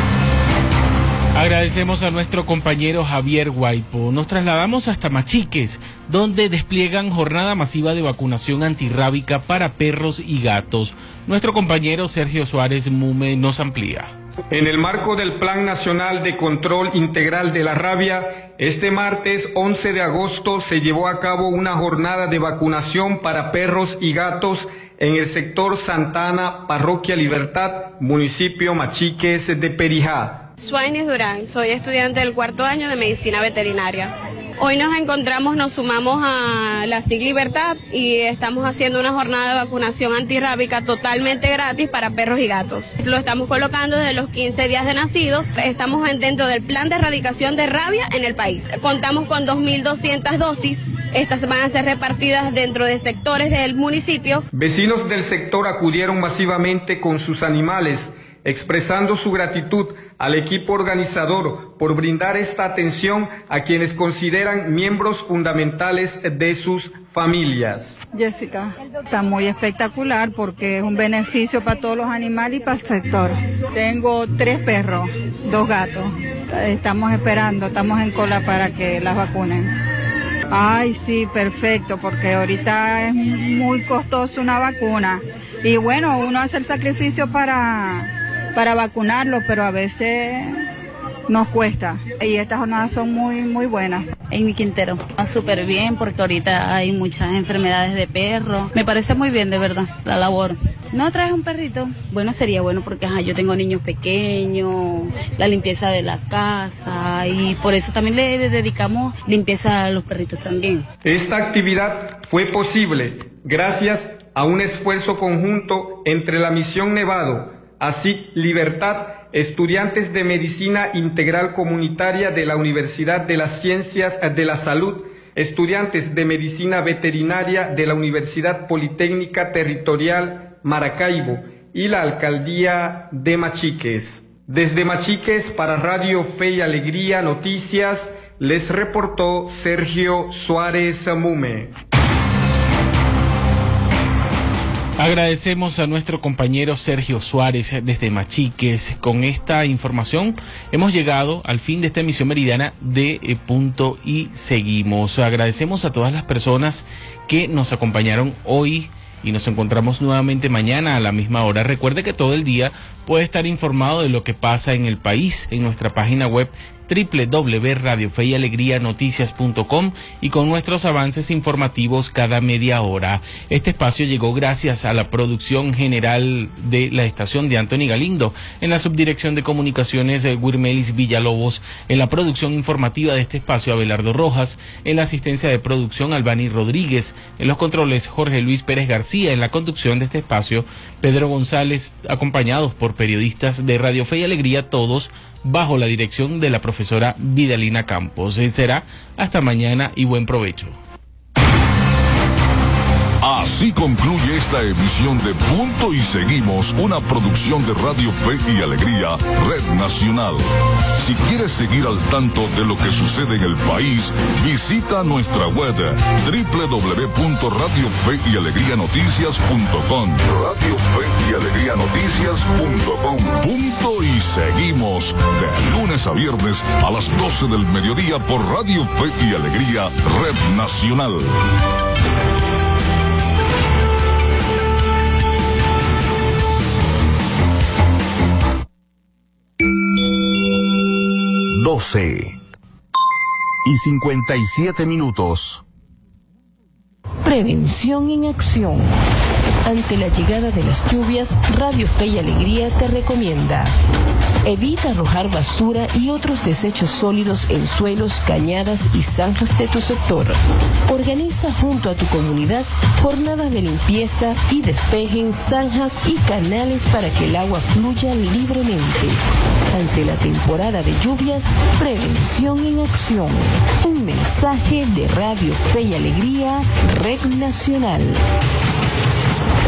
Speaker 2: Agradecemos a nuestro compañero Javier Guaypo. Nos trasladamos hasta Machiques, donde despliegan jornada masiva de vacunación antirrábica para perros y gatos. Nuestro compañero Sergio Suárez Mume nos amplía.
Speaker 21: En el marco del Plan Nacional de Control Integral de la Rabia, este martes once de agosto se llevó a cabo una jornada de vacunación para perros y gatos en el sector Santa Ana, Parroquia Libertad, municipio Machiques de Perijá.
Speaker 22: Suárez Durán, soy estudiante del cuarto año de Medicina Veterinaria. Hoy nos encontramos, nos sumamos a la S I C Libertad y estamos haciendo una jornada de vacunación antirrábica totalmente gratis para perros y gatos. Lo estamos colocando desde los quince días de nacidos. Estamos dentro del plan de erradicación de rabia en el país. Contamos con dos mil doscientas dosis. Estas van a ser repartidas dentro de sectores del municipio.
Speaker 21: Vecinos del sector acudieron masivamente con sus animales, expresando su gratitud al equipo organizador por brindar esta atención a quienes consideran miembros fundamentales de sus familias.
Speaker 23: Jessica, está muy espectacular porque es un beneficio para todos los animales y para el sector. Tengo tres perros, dos gatos. Estamos esperando, estamos en cola para que las vacunen. Ay, sí, perfecto, porque ahorita es muy costoso una vacuna. Y bueno, uno hace el sacrificio para... para vacunarlos, pero a veces nos cuesta. Y estas jornadas son muy, muy buenas.
Speaker 24: En mi Quintero, va súper bien porque ahorita hay muchas enfermedades de perros. Me parece muy bien, de verdad, la labor. ¿No traes un perrito? Bueno, sería bueno porque ajá, yo tengo niños pequeños, la limpieza de la casa y por eso también le, le dedicamos limpieza a los perritos también.
Speaker 21: Esta actividad fue posible gracias a un esfuerzo conjunto entre la Misión Nevado, así Libertad, estudiantes de Medicina Integral Comunitaria de la Universidad de las Ciencias de la Salud, estudiantes de Medicina Veterinaria de la Universidad Politécnica Territorial Maracaibo y la Alcaldía de Machiques. Desde Machiques para Radio Fe y Alegría Noticias, les reportó Sergio Suárez Mume.
Speaker 2: Agradecemos a nuestro compañero Sergio Suárez desde Machiques. Con esta información hemos llegado al fin de esta emisión meridiana de eh, Punto y Seguimos. Agradecemos a todas las personas que nos acompañaron hoy y nos encontramos nuevamente mañana a la misma hora. Recuerde que todo el día puede estar informado de lo que pasa en el país en nuestra página web doble u doble u doble u punto radio fe y alegría noticias punto com y con nuestros avances informativos cada media hora. Este espacio llegó gracias a la producción general de la estación de Anthony Galindo, en la subdirección de comunicaciones de Wirmelis Villalobos, en la producción informativa de este espacio Abelardo Rojas, en la asistencia de producción Albani Rodríguez, en los controles Jorge Luis Pérez García, en la conducción de este espacio Pedro González, acompañados por periodistas de Radio Fe y Alegría, todos bajo la dirección de la profesora Vidalina Campos. Será hasta mañana y buen provecho.
Speaker 3: Así concluye esta emisión de Punto y Seguimos, una producción de Radio Fe y Alegría, Red Nacional. Si quieres seguir al tanto de lo que sucede en el país, visita nuestra web doble u doble u doble u punto radio fe y alegría noticias punto com. Radio Fe y Alegría Noticias punto com. Punto y Seguimos, de lunes a viernes a las doce del mediodía por Radio Fe y Alegría, Red Nacional.
Speaker 6: doce y cincuenta y siete minutos.
Speaker 4: Prevención en acción. Ante la llegada de las lluvias, Radio Fe y Alegría te recomienda: evita arrojar basura y otros desechos sólidos en suelos, cañadas y zanjas de tu sector. Organiza junto a tu comunidad jornadas de limpieza y despeje en zanjas y canales para que el agua fluya libremente. Ante la temporada de lluvias, prevención en acción. Un mensaje de Radio Fe y Alegría, Red Nacional.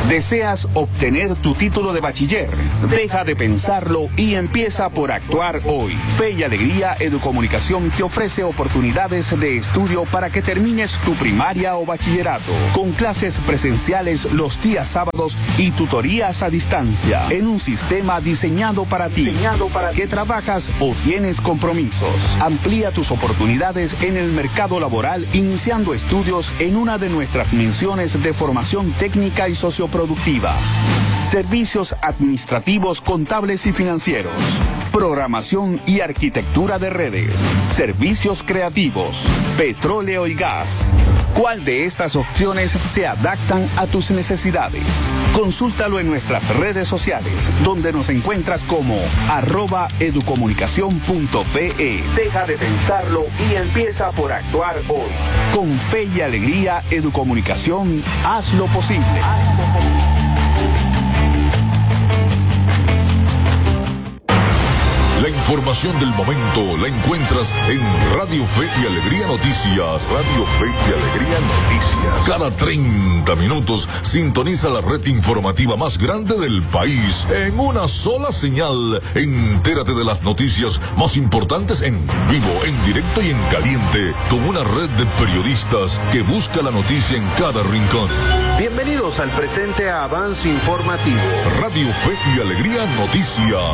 Speaker 6: ¿Deseas obtener tu título de bachiller? Deja de pensarlo y empieza por actuar hoy. Fe y Alegría Educomunicación te ofrece oportunidades de estudio para que termines tu primaria o bachillerato, con clases presenciales los días sábados y tutorías a distancia, en un sistema diseñado para ti, diseñado para que trabajas o tienes compromisos. Amplía tus oportunidades en el mercado laboral iniciando estudios en una de nuestras menciones de formación técnica y socioproductiva. Servicios administrativos, contables y financieros. Programación y arquitectura de redes. Servicios creativos. Petróleo y gas. ¿Cuál de estas opciones se adaptan a tus necesidades? Consúltalo en nuestras redes sociales, donde nos encuentras como arroba educomunicación punto pe. Deja de pensarlo y empieza por actuar hoy. Con Fe y Alegría Educomunicación, haz lo posible.
Speaker 3: La información del momento la encuentras en Radio Fe y Alegría Noticias. Radio Fe y Alegría Noticias. Cada treinta minutos sintoniza la red informativa más grande del país en una sola señal. Entérate de las noticias más importantes en vivo, en directo y en caliente, con una red de periodistas que busca la noticia en cada rincón.
Speaker 1: Bienvenidos al presente avance informativo.
Speaker 3: Radio Fe y Alegría Noticias.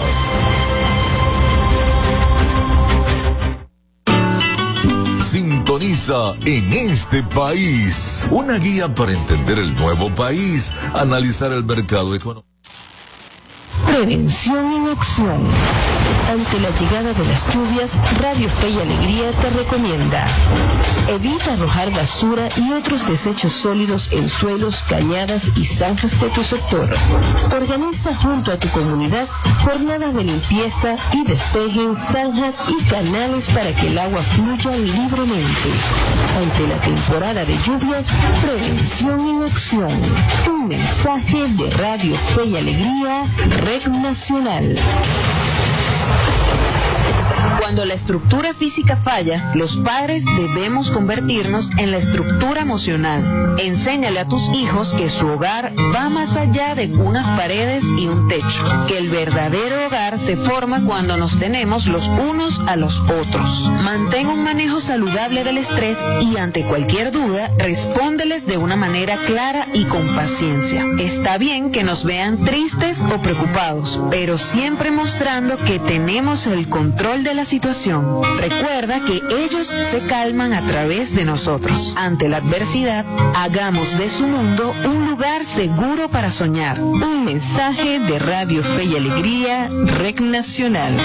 Speaker 3: Sintoniza En Este País, una guía para entender el nuevo país, analizar el mercado económico.
Speaker 4: Prevención en acción. Ante la llegada de las lluvias, Radio Fe y Alegría te recomienda: evita arrojar basura y otros desechos sólidos en suelos, cañadas y zanjas de tu sector. Organiza junto a tu comunidad jornadas de limpieza y despejen zanjas y canales para que el agua fluya libremente. Ante la temporada de lluvias, prevención en acción. Un mensaje de Radio Fe y Alegría, Red Nacional. Cuando la estructura física falla, los padres debemos convertirnos en la estructura emocional. Enséñale a tus hijos que su hogar va más allá de unas paredes y un techo, que el verdadero hogar se forma cuando nos tenemos los unos a los otros. Mantén un manejo saludable del estrés y ante cualquier duda, respóndeles de una manera clara y con paciencia. Está bien que nos vean tristes o preocupados, pero siempre mostrando que tenemos el control de la situación. Recuerda que ellos se calman a través de nosotros. Ante la adversidad, hagamos de su mundo un lugar seguro para soñar. Un mensaje de Radio Fe y Alegría, Red Nacional.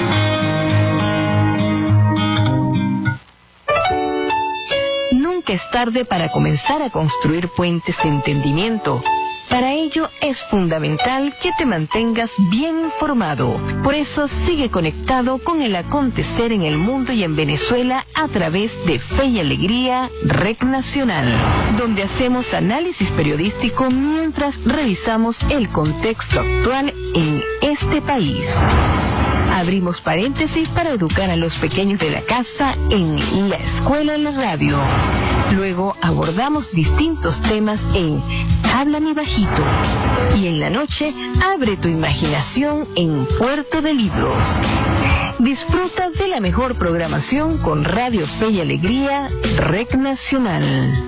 Speaker 4: Nunca es tarde para comenzar a construir puentes de entendimiento. Para ello es fundamental que te mantengas bien informado. Por eso sigue conectado con el acontecer en el mundo y en Venezuela a través de Fe y Alegría, Red Nacional, donde hacemos análisis periodístico mientras revisamos el contexto actual en este país. Abrimos paréntesis para educar a los pequeños de la casa en La Escuela de la Radio. Luego abordamos distintos temas en Habla mi bajito. Y en la noche, abre tu imaginación en Puerto de Libros. Disfruta de la mejor programación con Radio Fe y Alegría, Red Nacional.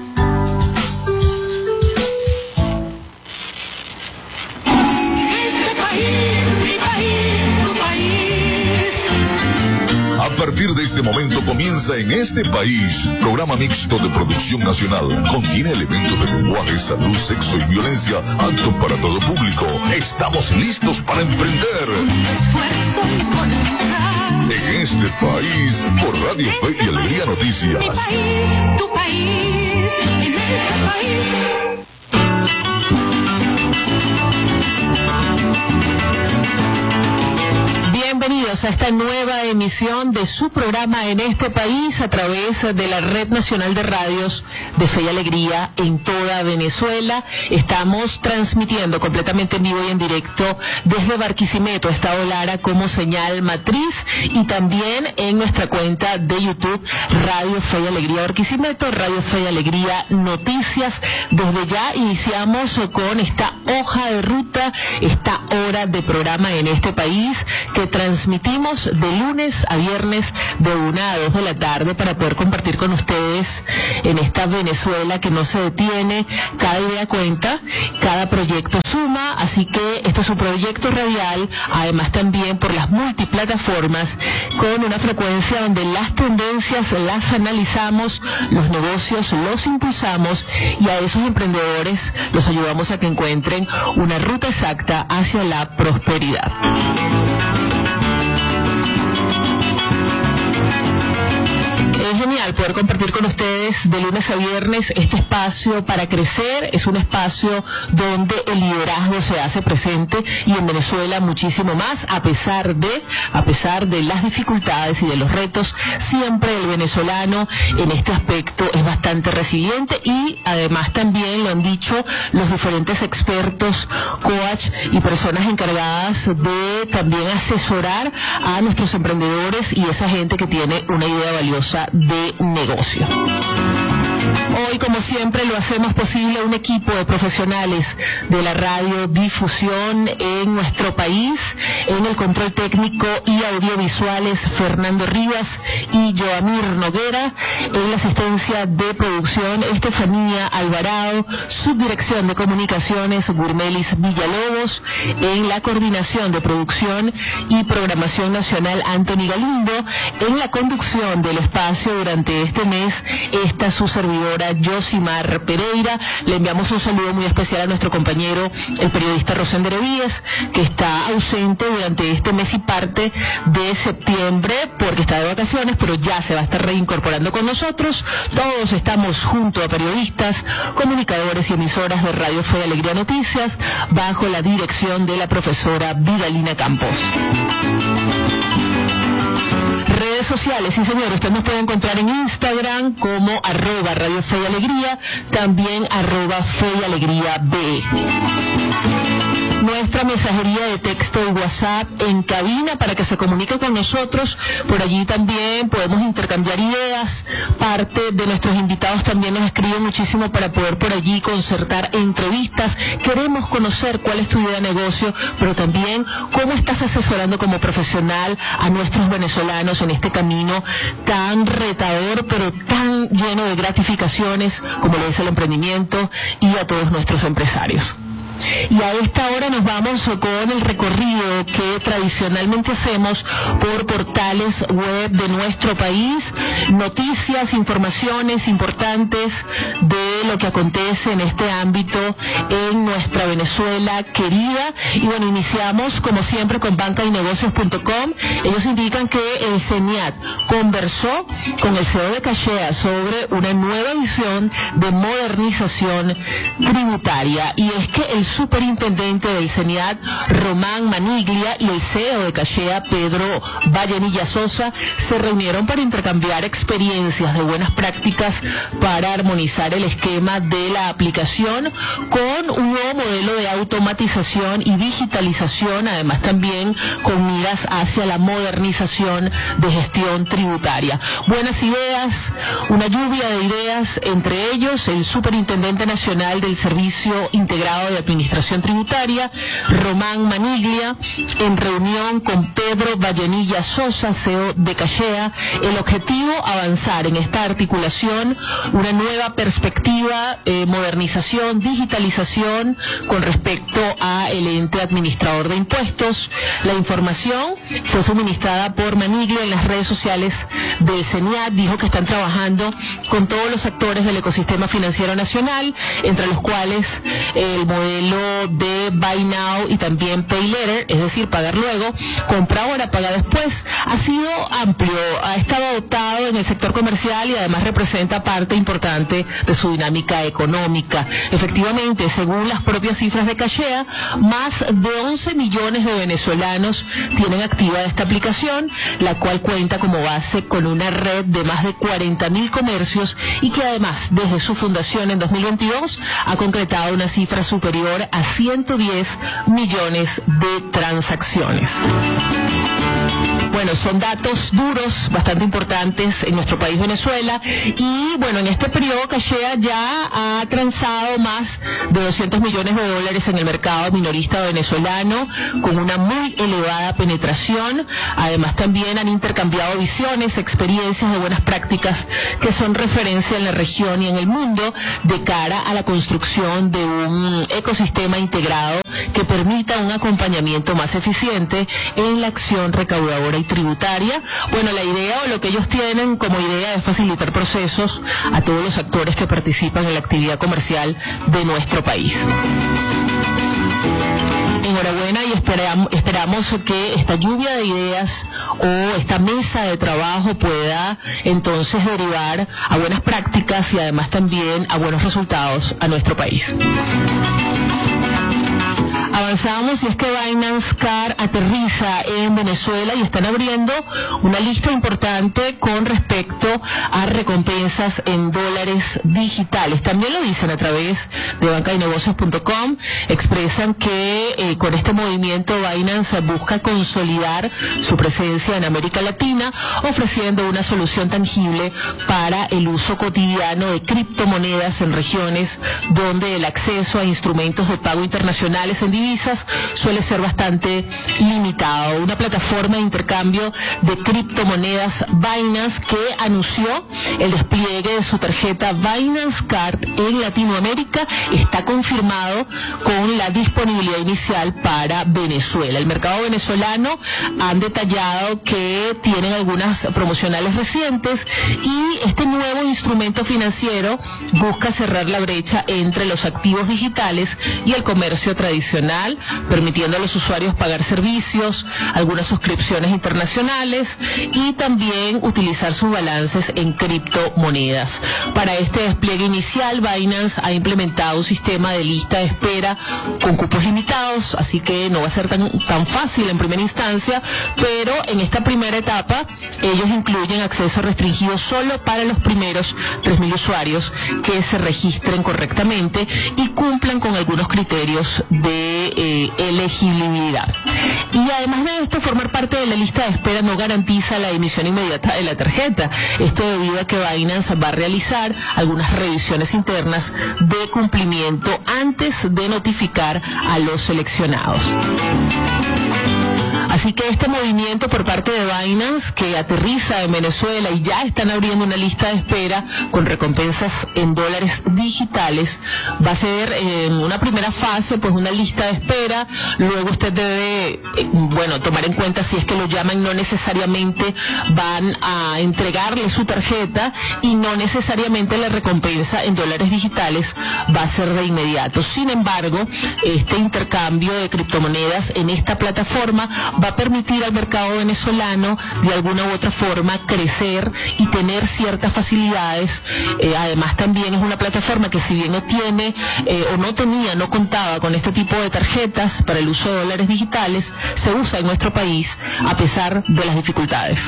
Speaker 7: Este país, mi país, tu país.
Speaker 3: A partir de este momento comienza En Este País, programa mixto de producción nacional. Contiene elementos de lenguaje, salud, sexo y violencia, apto para todo público. Estamos listos para emprender.
Speaker 7: Esfuerzo y voluntad.
Speaker 3: En Este País, por Radio Fe y Alegría Noticias.
Speaker 7: Mi país, tu país, en este país.
Speaker 4: Bienvenidos
Speaker 5: bienvenidos a esta nueva emisión de su programa En este País a través de la Red Nacional de Radios de Fe y Alegría en toda Venezuela. Estamos transmitiendo completamente en vivo y en directo desde Barquisimeto, Estado Lara, como señal matriz, y también en nuestra cuenta de YouTube Radio Fe y Alegría Barquisimeto, Radio Fe y Alegría Noticias. Desde ya iniciamos con esta hoja de ruta, esta hora de programa En este País, que transmitimos de lunes a viernes de una a dos de la tarde para poder compartir con ustedes en esta Venezuela que no se detiene. Cada idea cuenta, cada proyecto suma, así que este es un proyecto radial, además también por las multiplataformas, con una frecuencia donde las tendencias las analizamos, los negocios los impulsamos y a esos emprendedores los ayudamos a que encuentren una ruta exacta hacia la prosperidad. Es genial poder compartir con ustedes de lunes a viernes este espacio para crecer. Es un espacio donde el liderazgo se hace presente, y en Venezuela muchísimo más, a pesar de, a pesar de las dificultades y de los retos. Siempre el venezolano en este aspecto es bastante resiliente, y además también lo han dicho los diferentes expertos, coach y personas encargadas de también asesorar a nuestros emprendedores y esa gente que tiene una idea valiosa de negocio. Hoy, como siempre, lo hacemos posible un equipo de profesionales de la radiodifusión en nuestro país. En el control técnico y audiovisuales, Fernando Rivas y Joamir Noguera. En la asistencia de producción, Estefanía Alvarado. Subdirección de comunicaciones, Gurmelis Villalobos. En la coordinación de producción y programación nacional, Anthony Galindo. En la conducción del espacio durante este mes, esta su servidora Yosimar Pereira. Le enviamos un saludo muy especial a nuestro compañero, el periodista Rosender Evíes, que está ausente durante este mes y parte de septiembre porque está de vacaciones, pero ya se va a estar reincorporando con nosotros. Todos estamos junto a periodistas, comunicadores y emisoras de Radio Fe y Alegría Noticias, bajo la dirección de la profesora Vidalina Campos. Redes sociales, sí señor, usted nos puede encontrar en Instagram como arroba Radio Fe y Alegría, también arroba Fe y Alegría B. Nuestra mensajería de texto y WhatsApp en cabina para que se comunique con nosotros. Por allí también podemos intercambiar ideas. Parte de nuestros invitados también nos escriben muchísimo para poder por allí concertar entrevistas. Queremos conocer cuál es tu idea de negocio, pero también cómo estás asesorando como profesional a nuestros venezolanos en este camino tan retador, pero tan lleno de gratificaciones como lo es el emprendimiento, y a todos nuestros empresarios. Y a esta hora nos vamos con el recorrido que tradicionalmente hacemos por portales web de nuestro país, noticias, informaciones importantes de lo que acontece en este ámbito en nuestra Venezuela querida. Y bueno, iniciamos como siempre con banca y negocios punto com. Ellos indican que el CENIAT conversó con el C E O de Cachea sobre una nueva visión de modernización tributaria, y es que el superintendente del CENIAT, Román Maniglia, y el C E O de Cachea, Pedro Vallenilla Sosa, se reunieron para intercambiar experiencias de buenas prácticas para armonizar el esquema de la aplicación con un nuevo modelo de automatización y digitalización, además también con miras hacia la modernización de gestión tributaria. Buenas ideas, una lluvia de ideas, entre ellos el superintendente nacional del Servicio Integrado de Administración Tributaria, Román Maniglia, en reunión con Pedro Vallenilla Sosa, C E O de Cachea. El objetivo, avanzar en esta articulación, una nueva perspectiva, eh, modernización, digitalización con respecto a el ente administrador de impuestos. La información fue suministrada por Maniglia en las redes sociales del CENIAT. Dijo que están trabajando con todos los actores del ecosistema financiero nacional, entre los cuales el modelo modelo de Buy Now y también Pay Later, es decir, pagar luego, compra ahora, paga después, ha sido amplio, ha estado adoptado en el sector comercial y además representa parte importante de su dinámica económica. Efectivamente, según las propias cifras de Cachea, más de once millones de venezolanos tienen activa esta aplicación, la cual cuenta como base con una red de más de cuarenta mil comercios y que además, desde su fundación en dos mil veintidós, ha concretado una cifra superior a ciento diez millones de transacciones. Bueno, son datos duros, bastante importantes en nuestro país Venezuela, y bueno, en este periodo Cachea ya ha transado más de doscientos millones de dólares en el mercado minorista venezolano, con una muy elevada penetración. Además también han intercambiado visiones, experiencias de buenas prácticas que son referencia en la región y en el mundo de cara a la construcción de un ecosistema integrado que permita un acompañamiento más eficiente en la acción recaudadora y tributaria. Bueno, la idea o lo que ellos tienen como idea es facilitar procesos a todos los actores que participan en la actividad comercial de nuestro país. Enhorabuena y esperam, esperamos que esta lluvia de ideas o esta mesa de trabajo pueda entonces derivar a buenas prácticas y además también a buenos resultados a nuestro país. Avanzamos y es que Binance Card aterriza en Venezuela y están abriendo una lista importante con respecto a recompensas en dólares digitales. También lo dicen a través de banca y negocios punto com, expresan que eh, con este movimiento Binance busca consolidar su presencia en América Latina, ofreciendo una solución tangible para el uso cotidiano de criptomonedas en regiones donde el acceso a instrumentos de pago internacionales en divisas suele ser bastante limitado. Una plataforma de intercambio de criptomonedas Binance que anunció el despliegue de su tarjeta Binance Card en Latinoamérica está confirmado con la disponibilidad inicial para Venezuela. El mercado venezolano han detallado que tienen algunas promocionales recientes y este nuevo instrumento financiero busca cerrar la brecha entre los activos digitales y el comercio tradicional, permitiendo a los usuarios pagar servicios, algunas suscripciones internacionales y también utilizar sus balances en criptomonedas. Para este despliegue inicial, Binance ha implementado un sistema de lista de espera con cupos limitados, así que no va a ser tan, tan fácil en primera instancia, pero en esta primera etapa ellos incluyen acceso restringido solo para los primeros tres mil usuarios que se registren correctamente y cumplan con algunos criterios de eh, elegibilidad. Y además de esto, formar parte de la lista de espera no garantiza la emisión inmediata de la tarjeta. Esto debido a que Binance va a realizar algunas revisiones internas de cumplimiento antes de notificar a los seleccionados. Así que este movimiento por parte de Binance, que aterriza en Venezuela y ya están abriendo una lista de espera con recompensas en dólares digitales, va a ser en una primera fase pues una lista de espera. Luego usted debe, eh, bueno, tomar en cuenta si es que lo llaman, no necesariamente van a entregarle su tarjeta y no necesariamente la recompensa en dólares digitales va a ser de inmediato. Sin embargo, este intercambio de criptomonedas en esta plataforma va a permitir al mercado venezolano de alguna u otra forma crecer y tener ciertas facilidades. Eh, además también es una plataforma que, si bien no tiene eh, o no tenía, no contaba con este tipo de tarjetas para el uso de dólares digitales, se usa en nuestro país a pesar de las dificultades.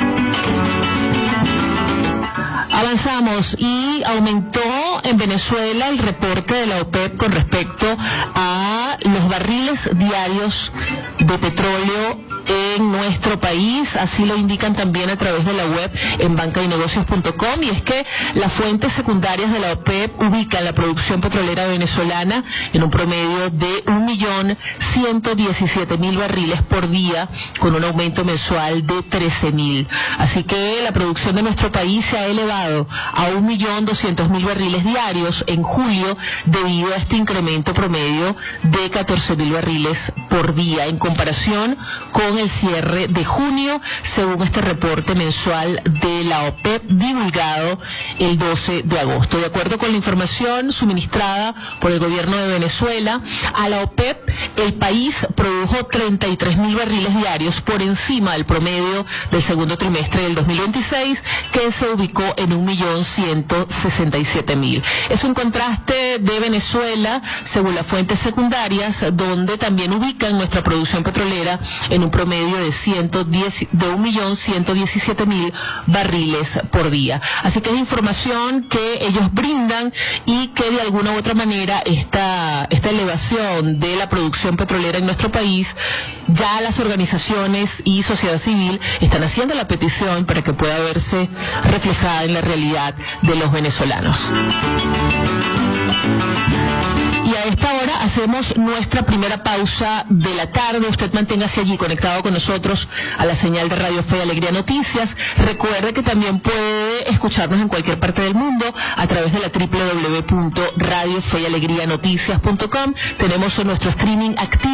Speaker 5: Avanzamos y aumentó en Venezuela el reporte de la OPEP con respecto a los barriles diarios de petróleo en nuestro país. Así lo indican también a través de la web en banca y negocios punto com, y es que las fuentes secundarias de la OPEP ubican la producción petrolera venezolana en un promedio de un millón millón ciento diecisiete mil barriles por día, con un aumento mensual de trece mil. Así que la producción de nuestro país se ha elevado a un millón doscientos mil barriles diarios en julio debido a este incremento promedio de catorce mil barriles por día en comparación con el cierre de junio, según este reporte mensual de la OPEP divulgado el doce de agosto. De acuerdo con la información suministrada por el gobierno de Venezuela, a la OPEP el país produjo treinta y tres mil barriles diarios por encima del promedio del segundo trimestre del dos mil veintiséis, que se ubicó en un millón ciento sesenta y siete mil. Es un contraste de Venezuela, según las fuentes secundarias, donde también ubican nuestra producción petrolera en un promedio de, ciento diez, de un millón ciento diecisiete mil barriles por día. Así que es información que ellos brindan y que de alguna u otra manera esta, esta elevación de la producción petrolera en nuestro país, ya las organizaciones y sociedad civil están haciendo la petición para que pueda verse reflejada en la realidad de los venezolanos. Y a esta hora hacemos nuestra primera pausa de la tarde. Usted manténgase allí conectado con nosotros a la señal de Radio Fe y Alegría Noticias. Recuerde que también puede escucharnos en cualquier parte del mundo a través de la doble u doble u doble u punto radio fe y alegría noticias punto com. Tenemos nuestro streaming activo